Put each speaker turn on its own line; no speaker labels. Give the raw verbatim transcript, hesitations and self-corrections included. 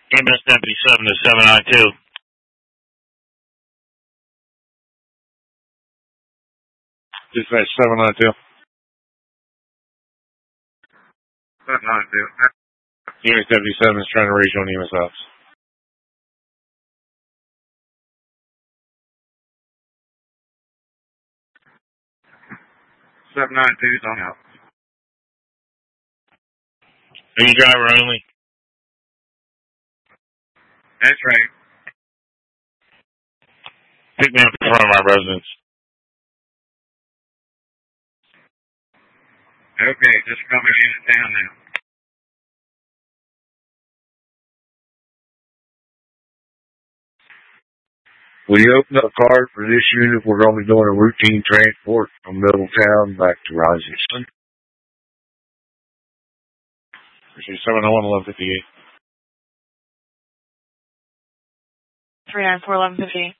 Ambulance Deputy seven to seven nine two.
Dispatch seven nine two.
seven nine two.
Ambulance Deputy seven is trying to raise you on E M S ops.
seven nine two is on out.
Are you driver only?
That's right.
Pick me up in front of my residence.
Okay, just coming in town now.
Will you open up a card for this unit? We're going to be doing a routine transport from Middletown back to Rising. seven oh one, eleven fifty-eight.
three nine four, eleven fifty-eight.